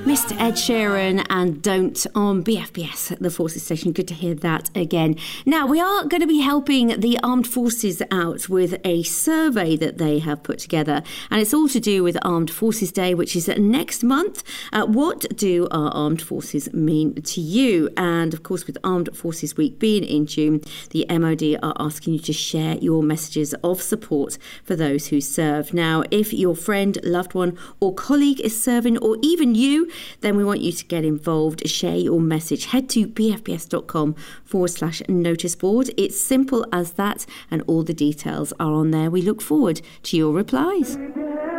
Mr. Ed Sheeran and Don't on BFBS, the Forces Station. Good to hear that again. Now, we are going to be helping the Armed Forces out with a survey that they have put together, and it's all to do with Armed Forces Day, which is next month. What do our armed forces mean to you? And of course, with Armed Forces Week being in June, the MOD are asking you to share your messages of support for those who serve. Now, if your friend, loved one or colleague is serving, or even you, then we want you to get involved. Share your message. Head to bfbs.com/notice board. It's simple as that, and all the details are on there. We look forward to your replies.